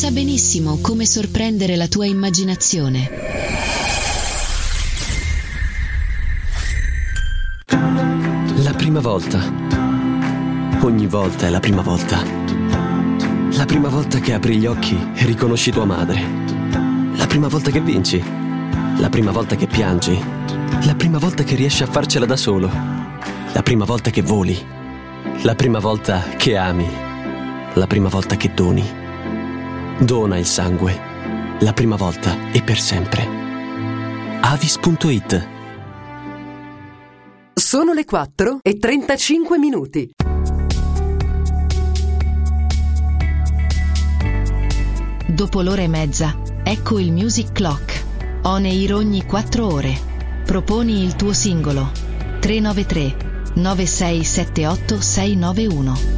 sa benissimo come sorprendere la tua immaginazione. La prima volta. Ogni volta è la prima volta. La prima volta che apri gli occhi e riconosci tua madre. La prima volta che vinci. La prima volta che piangi. La prima volta che riesci a farcela da solo. La prima volta che voli. La prima volta che ami. La prima volta che doni. Dona il sangue. La prima volta e per sempre. Avis.it. Sono le 4:35. Dopo l'ora e mezza, ecco il Music Clock. On air ogni 4 ore. Proponi il tuo singolo. 393 9678 691.